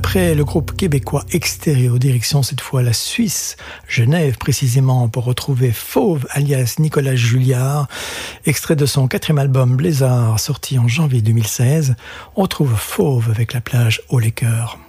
Après le groupe québécois Extérieur, direction cette fois la Suisse, Genève précisément, pour retrouver Fauve alias Nicolas Julliard. Extrait de son 4e album Blizzard, sorti en janvier 2016. On trouve Fauve avec la plage Haut-les-Cœurs.